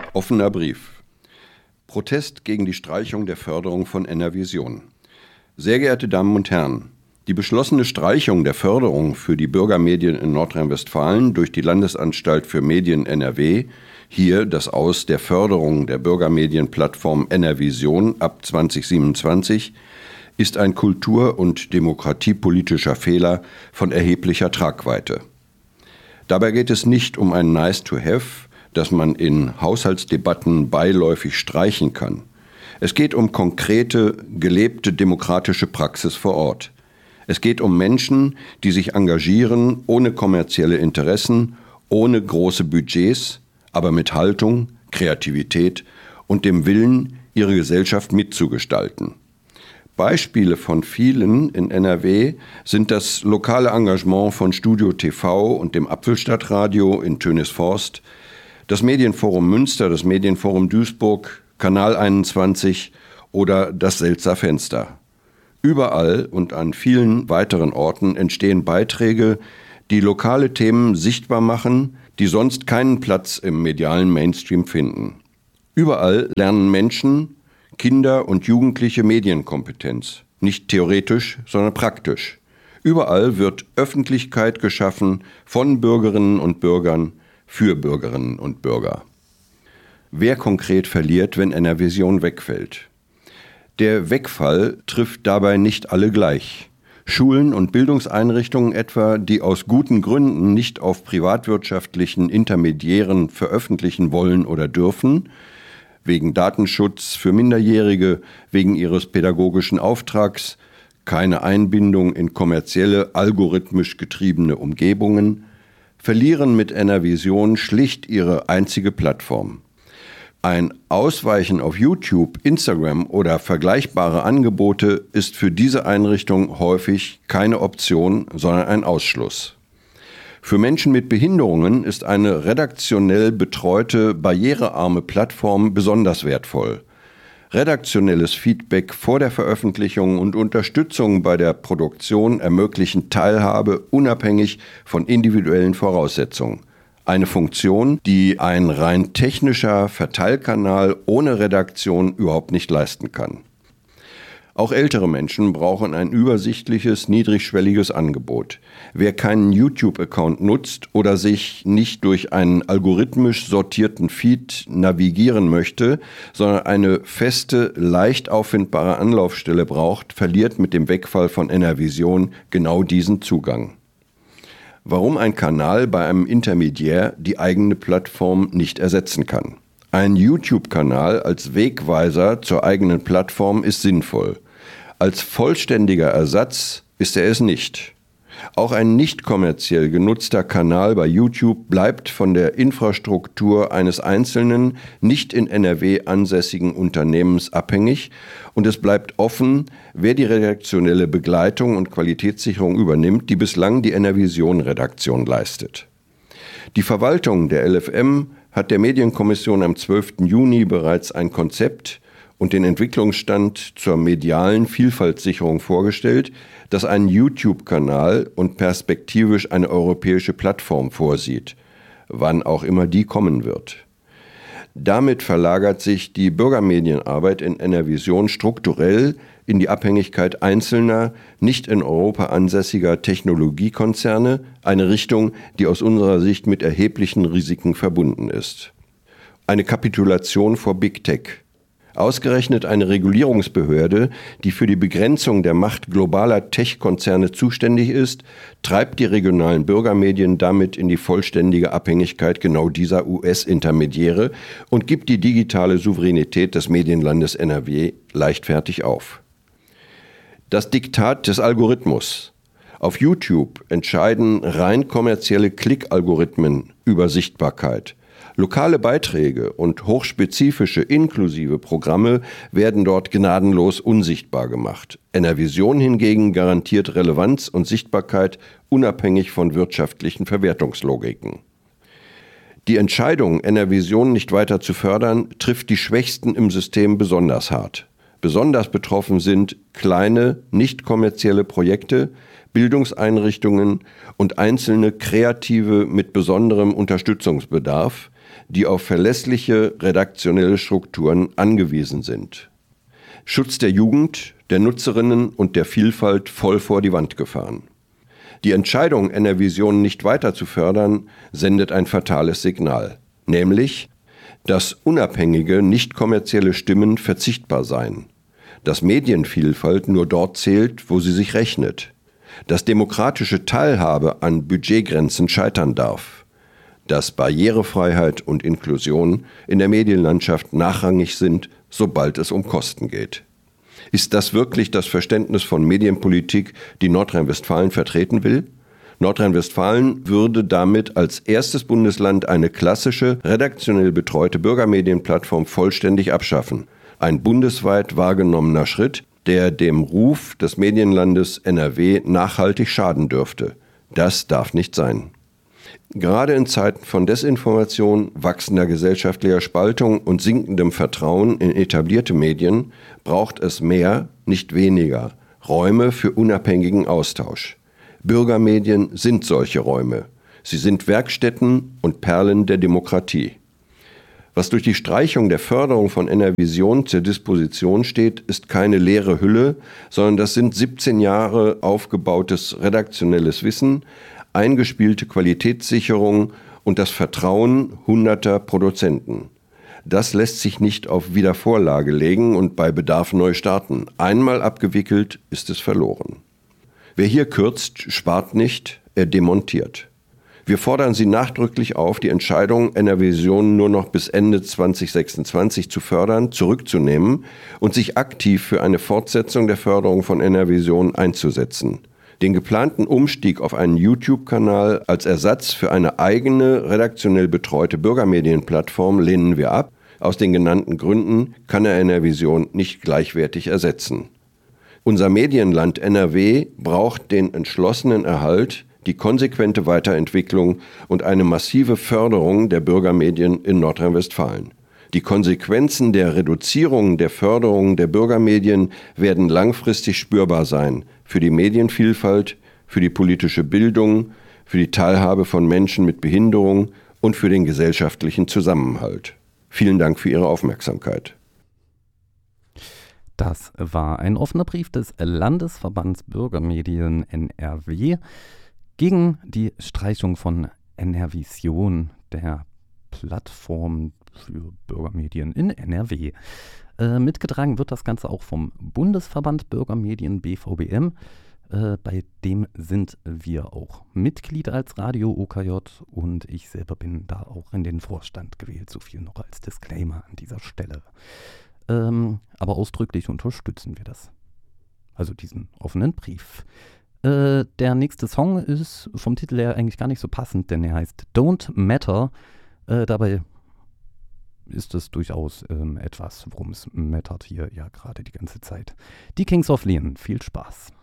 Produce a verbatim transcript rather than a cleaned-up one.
Offener Brief. Protest gegen die Streichung der Förderung von NRVision. Sehr geehrte Damen und Herren, die beschlossene Streichung der Förderung für die Bürgermedien in Nordrhein-Westfalen durch die Landesanstalt für Medien N R W, hier das Aus der Förderung der Bürgermedienplattform NRVision ab zwanzig siebenundzwanzig, ist ein kultur- und demokratiepolitischer Fehler von erheblicher Tragweite. Dabei geht es nicht um ein Nice-to-have, das man in Haushaltsdebatten beiläufig streichen kann. Es geht um konkrete, gelebte demokratische Praxis vor Ort. Es geht um Menschen, die sich engagieren, ohne kommerzielle Interessen, ohne große Budgets, aber mit Haltung, Kreativität und dem Willen, ihre Gesellschaft mitzugestalten. Beispiele von vielen in N R W sind das lokale Engagement von Studio T V und dem Apfelstadtradio in Tönisforst, das Medienforum Münster, das Medienforum Duisburg, Kanal einundzwanzig oder das Selzer Fenster. Überall und an vielen weiteren Orten entstehen Beiträge, die lokale Themen sichtbar machen, die sonst keinen Platz im medialen Mainstream finden. Überall lernen Menschen, Kinder und Jugendliche Medienkompetenz, nicht theoretisch, sondern praktisch. Überall wird Öffentlichkeit geschaffen von Bürgerinnen und Bürgern für Bürgerinnen und Bürger. Wer konkret verliert, wenn NRVision wegfällt? Der Wegfall trifft dabei nicht alle gleich. Schulen und Bildungseinrichtungen etwa, die aus guten Gründen nicht auf privatwirtschaftlichen Intermediären veröffentlichen wollen oder dürfen, wegen Datenschutz für Minderjährige, wegen ihres pädagogischen Auftrags, keine Einbindung in kommerzielle, algorithmisch getriebene Umgebungen, verlieren mit NRVision schlicht ihre einzige Plattform. Ein Ausweichen auf YouTube, Instagram oder vergleichbare Angebote ist für diese Einrichtung häufig keine Option, sondern ein Ausschluss. Für Menschen mit Behinderungen ist eine redaktionell betreute, barrierearme Plattform besonders wertvoll. Redaktionelles Feedback vor der Veröffentlichung und Unterstützung bei der Produktion ermöglichen Teilhabe unabhängig von individuellen Voraussetzungen. Eine Funktion, die ein rein technischer Verteilkanal ohne Redaktion überhaupt nicht leisten kann. Auch ältere Menschen brauchen ein übersichtliches, niedrigschwelliges Angebot. Wer keinen YouTube-Account nutzt oder sich nicht durch einen algorithmisch sortierten Feed navigieren möchte, sondern eine feste, leicht auffindbare Anlaufstelle braucht, verliert mit dem Wegfall von NRVision genau diesen Zugang. Warum ein Kanal bei einem Intermediär die eigene Plattform nicht ersetzen kann. Ein YouTube-Kanal als Wegweiser zur eigenen Plattform ist sinnvoll. Als vollständiger Ersatz ist er es nicht. Auch ein nicht kommerziell genutzter Kanal bei YouTube bleibt von der Infrastruktur eines einzelnen, nicht in N R W ansässigen Unternehmens abhängig und es bleibt offen, wer die redaktionelle Begleitung und Qualitätssicherung übernimmt, die bislang die NRVision-Redaktion leistet. Die Verwaltung der L F M hat der Medienkommission am zwölften Juni bereits ein Konzept und den Entwicklungsstand zur medialen Vielfaltssicherung vorgestellt, das einen YouTube-Kanal und perspektivisch eine europäische Plattform vorsieht, wann auch immer die kommen wird. Damit verlagert sich die Bürgermedienarbeit in NRVision strukturell in die Abhängigkeit einzelner, nicht in Europa ansässiger Technologiekonzerne, eine Richtung, die aus unserer Sicht mit erheblichen Risiken verbunden ist. Eine Kapitulation vor Big Tech. Ausgerechnet eine Regulierungsbehörde, die für die Begrenzung der Macht globaler Tech-Konzerne zuständig ist, treibt die regionalen Bürgermedien damit in die vollständige Abhängigkeit genau dieser U S-Intermediäre und gibt die digitale Souveränität des Medienlandes N R W leichtfertig auf. Das Diktat des Algorithmus. Auf YouTube entscheiden rein kommerzielle Klick-Algorithmen über Sichtbarkeit. Lokale Beiträge und hochspezifische inklusive Programme werden dort gnadenlos unsichtbar gemacht. NRVision hingegen garantiert Relevanz und Sichtbarkeit unabhängig von wirtschaftlichen Verwertungslogiken. Die Entscheidung, NRVision nicht weiter zu fördern, trifft die Schwächsten im System besonders hart. Besonders betroffen sind kleine, nicht kommerzielle Projekte, Bildungseinrichtungen und einzelne Kreative mit besonderem Unterstützungsbedarf, die auf verlässliche redaktionelle Strukturen angewiesen sind. Schutz der Jugend, der Nutzerinnen und der Vielfalt voll vor die Wand gefahren. Die Entscheidung, NRVision nicht weiter zu fördern, sendet ein fatales Signal, nämlich, dass unabhängige, nicht kommerzielle Stimmen verzichtbar seien, dass Medienvielfalt nur dort zählt, wo sie sich rechnet, dass demokratische Teilhabe an Budgetgrenzen scheitern darf, dass Barrierefreiheit und Inklusion in der Medienlandschaft nachrangig sind, sobald es um Kosten geht. Ist das wirklich das Verständnis von Medienpolitik, die Nordrhein-Westfalen vertreten will? Nordrhein-Westfalen würde damit als erstes Bundesland eine klassische, redaktionell betreute Bürgermedienplattform vollständig abschaffen. Ein bundesweit wahrgenommener Schritt, der dem Ruf des Medienlandes N R W nachhaltig schaden dürfte. Das darf nicht sein. Gerade in Zeiten von Desinformation, wachsender gesellschaftlicher Spaltung und sinkendem Vertrauen in etablierte Medien braucht es mehr, nicht weniger, Räume für unabhängigen Austausch. Bürgermedien sind solche Räume. Sie sind Werkstätten und Perlen der Demokratie. Was durch die Streichung der Förderung von NRVision zur Disposition steht, ist keine leere Hülle, sondern das sind siebzehn Jahre aufgebautes redaktionelles Wissen, eingespielte Qualitätssicherung und das Vertrauen hunderter Produzenten. Das lässt sich nicht auf Wiedervorlage legen und bei Bedarf neu starten. Einmal abgewickelt, ist es verloren. Wer hier kürzt, spart nicht, er demontiert. Wir fordern Sie nachdrücklich auf, die Entscheidung, NRVision nur noch bis Ende zwanzig sechsundzwanzig zu fördern, zurückzunehmen und sich aktiv für eine Fortsetzung der Förderung von NRVision einzusetzen. Den geplanten Umstieg auf einen YouTube-Kanal als Ersatz für eine eigene, redaktionell betreute Bürgermedienplattform lehnen wir ab. Aus den genannten Gründen kann er NRVision nicht gleichwertig ersetzen. Unser Medienland N R W braucht den entschlossenen Erhalt, die konsequente Weiterentwicklung und eine massive Förderung der Bürgermedien in Nordrhein-Westfalen. Die Konsequenzen der Reduzierung der Förderung der Bürgermedien werden langfristig spürbar sein für die Medienvielfalt, für die politische Bildung, für die Teilhabe von Menschen mit Behinderung und für den gesellschaftlichen Zusammenhalt. Vielen Dank für Ihre Aufmerksamkeit. Das war ein offener Brief des Landesverbands Bürgermedien N R W gegen die Streichung von NRVision, der Plattform für Bürgermedien in N R W. Äh, mitgetragen wird das Ganze auch vom Bundesverband Bürgermedien B V B M. Äh, bei dem sind wir auch Mitglied als Radio O K J und ich selber bin da auch in den Vorstand gewählt. So viel noch als Disclaimer an dieser Stelle. Ähm, aber ausdrücklich unterstützen wir das. Also diesen offenen Brief. Äh, der nächste Song ist vom Titel her eigentlich gar nicht so passend, denn er heißt Don't Matter. Äh, dabei ist es durchaus ähm, etwas, worum es mattert hier ja gerade die ganze Zeit. Die Kings of Leon. Viel Spaß.